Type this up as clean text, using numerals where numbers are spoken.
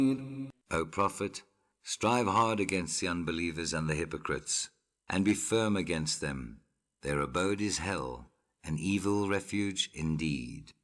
O Prophet, strive hard against the unbelievers and the hypocrites, and be firm against them. Their abode is hell, an evil refuge indeed.